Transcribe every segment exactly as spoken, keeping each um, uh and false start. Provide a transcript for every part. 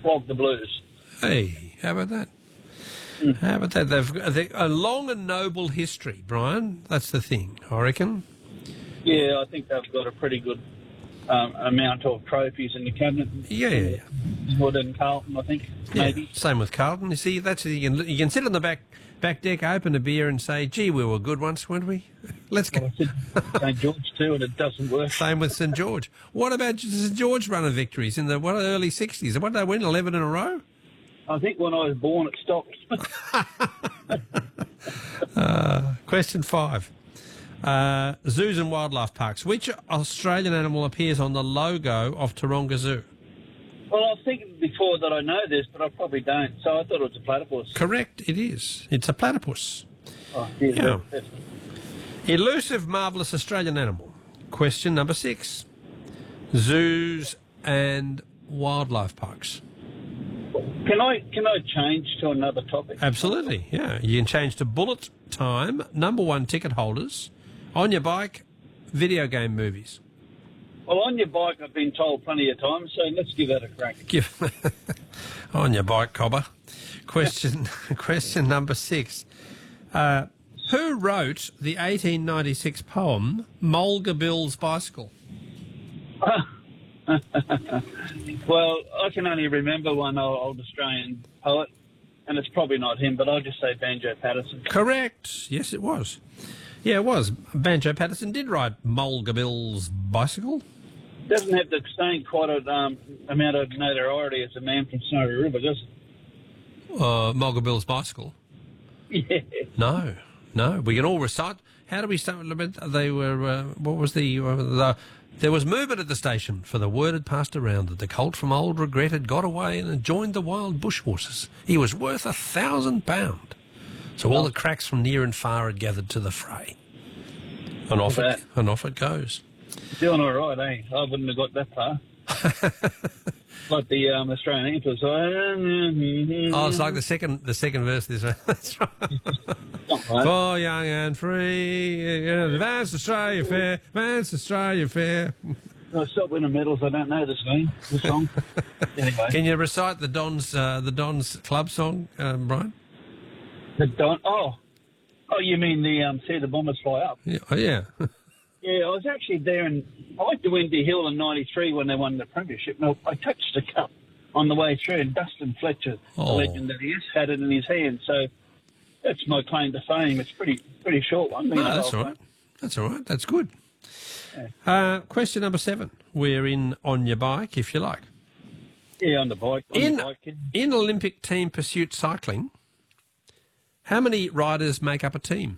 Flog the Blues. Hey, how about that? Mm. How about that? They've, they've a long and noble history, Brian. That's the thing, I reckon. Yeah, I think they've got a pretty good um, amount of trophies in the cabinet. Yeah, yeah, yeah. More than Carlton, I think, maybe. Yeah, same with Carlton. You see, that's you can, you can sit on the back back deck, open a beer, and say, "Gee, we were good once, weren't we?" Let's go. Well, Saint George too, and it doesn't work. Same with Saint George. What about Saint George run of victories in the what early sixties? What did they win? Eleven in a row. I think when I was born, it stopped. uh, question five. Uh, zoos and wildlife parks. Which Australian animal appears on the logo of Taronga Zoo? Well, I was thinking before that I know this, but I probably don't. So I thought it was a platypus. Correct, it is. It's a platypus. Oh, yeah. Yeah. Elusive, marvellous Australian animal. Question number six. Zoos and wildlife parks. Can I can I change to another topic? Absolutely, yeah. You can change to bullet time, number one ticket holders, on your bike, video game movies. Well, on your bike, I've been told plenty of times, so let's give that a crack. Give on your bike, cobber. Question question number six. Uh, who wrote the eighteen ninety-six poem Mulga Bill's Bicycle? Well, I can only remember one old Australian poet, and it's probably not him, but I'll just say Banjo Patterson. Correct. Yes, it was. Yeah, it was. Banjo Patterson did ride Mulga Bill's Bicycle. Doesn't have the same quite a, um, amount of notoriety as a man from Snowy River, does it? Uh, Mulga Bill's Bicycle? Yeah. No, no. We can all recite. How do we start? They were, uh, what was the, uh, the... There was movement at the station, for the word had passed around that the colt from Old Regret had got away and had joined the wild bush horses. He was worth a thousand pound. So all the cracks from near and far had gathered to the fray. And off it, and off it goes. Doing all right, eh? I wouldn't have got that far. Like the um, Australian anthem. Oh, it's like the second the second verse. This one. That's right. For young and free, advance Australia fair, advance Australia fair. I stopped winning medals. I don't know this name, this song. Anyway. Can you recite the Dons uh, the Dons club song, um, Brian? The Don. Oh, oh, you mean the um, See the Bombers Fly Up? Yeah. Oh, yeah. Yeah, I was actually there, and I went to Windy Hill in ninety-three when they won the premiership. Now, I touched the cup on the way through, and Dustin Fletcher, oh. the legend that he is, had it in his hand. So that's my claim to fame. It's pretty pretty short one. No, that's all right. That's all right. That's good. Yeah. Uh, question number seven. We're in on your bike, if you like. Yeah, on the bike. On in, the bike, yeah. in Olympic team pursuit cycling, how many riders make up a team?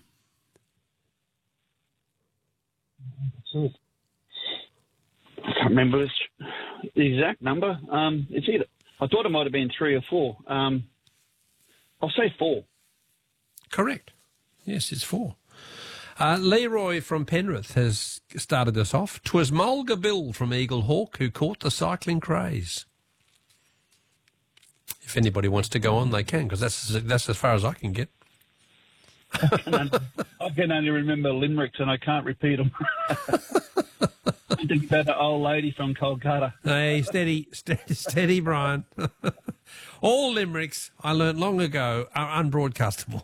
I can't remember this, the exact number. Um, it's either I thought it might have been three or four. Um, I'll say four. Correct. Yes, it's four. Uh, Leroy from Penrith has started us off. 'Twas Mulga Bill from Eagle Hawk who caught the cycling craze. If anybody wants to go on, they can, because that's that's as far as I can get. I, can only, I can only remember limericks and I can't repeat them. I think about the old lady from Kolkata. Hey, steady, steady, steady, Brian. All limericks I learnt long ago are unbroadcastable.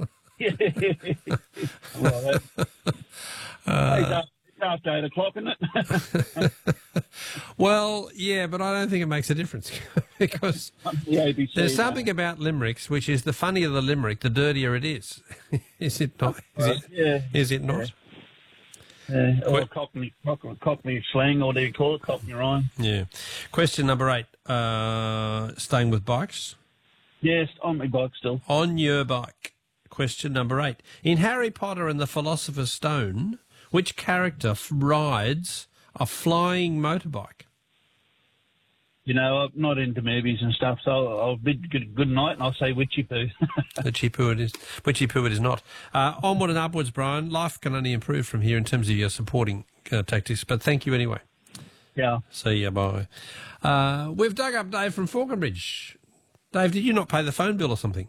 Well, that, uh, it's after eight o'clock, isn't it? Well, yeah, but I don't think it makes a difference because the A B C, there's something about limericks which is the funnier the limerick, the dirtier it is. Is it not? Is it, yeah. Is it not? Yeah. Uh, or Cockney, Cockney slang, or do you call it Cockney rhyme? Yeah. Question number eight. Uh, staying with bikes. Yes, on my bike still. On your bike. Question number eight. In Harry Potter and the Philosopher's Stone, which character f- rides a flying motorbike? You know, I'm not into movies and stuff, so I'll, I'll bid good, good night and I'll say Witchy Poo. Witchy Poo it is. Witchy Poo it is not. Uh, onward and upwards, Brian. Life can only improve from here in terms of your supporting uh, tactics, but thank you anyway. Yeah. See you, bye. Uh, we've dug up Dave from Falconbridge. Dave, did you not pay the phone bill or something?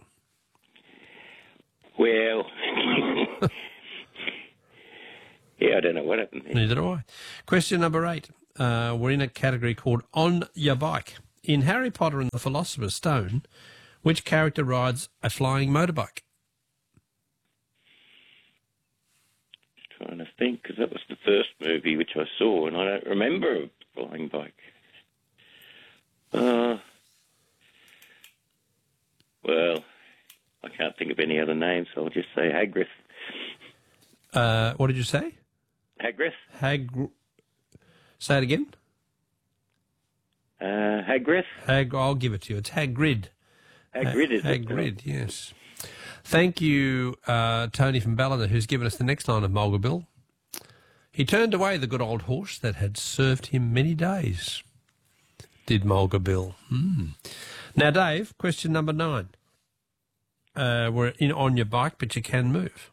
Well, yeah, I don't know what happened there. Neither do I. Question number eight. Uh, we're in a category called On Your Bike. in Harry Potter and the Philosopher's Stone, which character rides a flying motorbike? Trying to think, because that was the first movie which I saw, and I don't remember a flying bike. Uh, well, I can't think of any other names, so I'll just say Hagrid. Uh, what did you say? Hagrid? Hag. Say it again. Uh, Hagrid? Hag. I'll give it to you. It's Hagrid. Hagrid is it? Hagrid, yes. Thank you, uh, Tony from Ballina, who's given us the next line of Mulga Bill. He turned away the good old horse that had served him many days, did Mulga Bill. Mm. Now, Dave, question number nine. Uh, we're in on your bike, but you can move.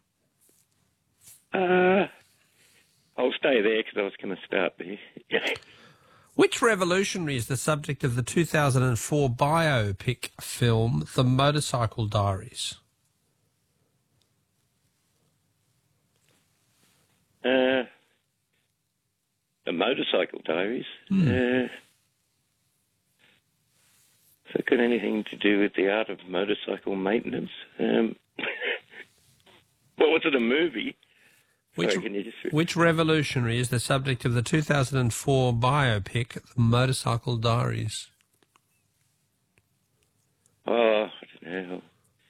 Uh, I'll stay there because I was going to start there. Yeah. Which revolutionary is the subject of the two thousand four biopic film The Motorcycle Diaries? Uh, the Motorcycle Diaries. Hmm. Uh, has it got anything to do with the art of motorcycle maintenance? Um, well, was it a movie? Which, Sorry, can you just... which revolutionary is the subject of the two thousand four biopic The Motorcycle Diaries? Oh, I don't know.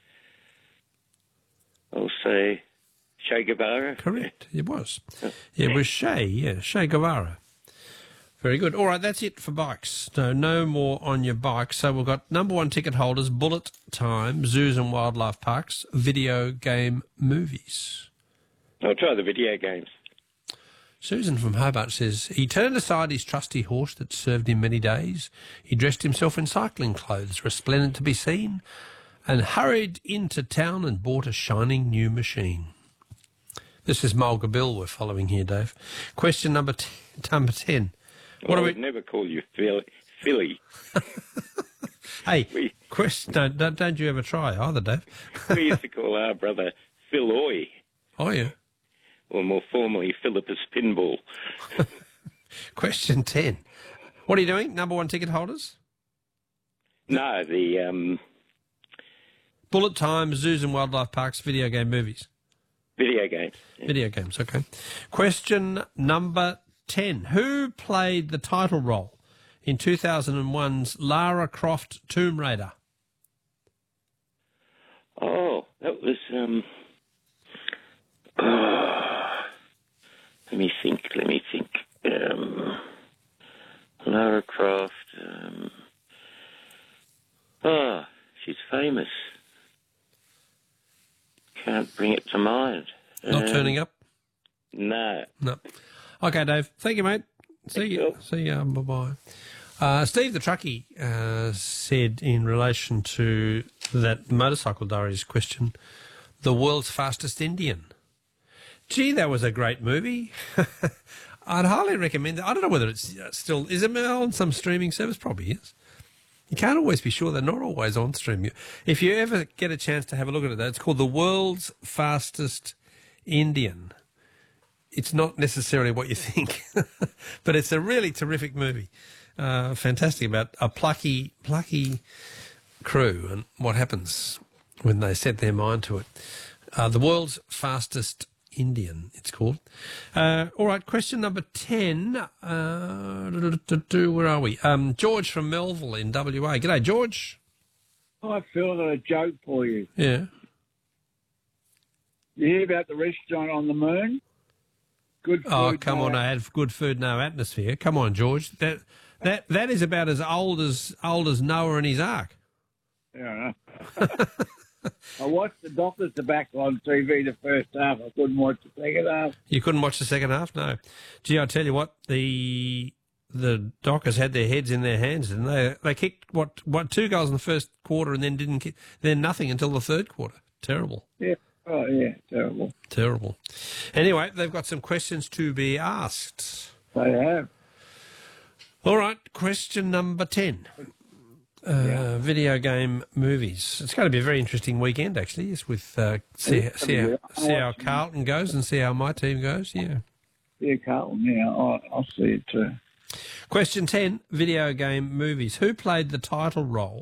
I'll say Che Guevara. Correct, it was. It was Che, yeah, Che Guevara. Very good. All right, that's it for bikes. No, no more on your bike. So we've got number one ticket holders, Bullet Time, Zoos and Wildlife Parks, video game movies. I'll try the video games. Susan from Hobart says, he turned aside his trusty horse that served him many days. He dressed himself in cycling clothes, resplendent to be seen, and hurried into town and bought a shining new machine. This is Mulga Bill we're following here, Dave. Question number, t- number ten. What Well, I are would we... never call you Phil- Philly. Hey, We- question, don't, don't, don't you ever try either, Dave. We used to call our brother Philoy, Oh, yeah. or more formally, Philippus Pinball. Question ten. What are you doing, number one ticket holders? No, the... Um, Bullet Time, Zoos and Wildlife Parks, video game movies. video games. Video games, okay. Question number ten. Who played the title role in two thousand one's Lara Croft Tomb Raider? Oh, that was... Um, oh, let me think, let me think. Um, Lara Croft... Um, oh, she's famous. Can't bring it to mind. Not Um, turning up? No. No. Okay, Dave. Thank you, mate. See you. Cool. See you. Bye-bye. Uh, Steve the Truckie uh, said in relation to that Motorcycle Diaries question, the world's fastest Indian. Gee, that was a great movie. I'd highly recommend it. I don't know whether it's uh, still... Is it on some streaming service? Probably is. You can't always be sure. They're not always on stream. If you ever get a chance to have a look at it, though, it's called The World's Fastest Indian. It's not necessarily what you think, but it's a really terrific movie. Uh, fantastic about a plucky, plucky crew and what happens when they set their mind to it. Uh, The World's Fastest Indian, it's called. Uh, all right, question number ten. Uh, where are we? Um, George from Melville in W A. G'day, George. Hi, Phil. I've got a joke for you. Yeah. You hear about the restaurant on the moon? Good food. Oh, come no on! I had good food, no atmosphere. Come on, George. That that that is about as old as old as Noah and his ark. Yeah, I know. I watched the Doctor's Tobacco on T V the first half. I couldn't watch the second half. You couldn't watch the second half, no. Gee, I tell you what, the the Dockers had their heads in their hands, and they they kicked what what two goals in the first quarter, and then didn't kick, then nothing until the third quarter. Terrible. Yeah. Oh, yeah. Terrible. Terrible. Anyway, they've got some questions to be asked. They have. All right, question number ten. Uh, yeah. Video game movies. It's going to be a very interesting weekend, actually. It's with uh, see, see, how, see how Carlton goes and see how my team goes. Yeah. Yeah, Carlton. Yeah, I'll, I'll see it too. Question ten, video game movies. Who played the title role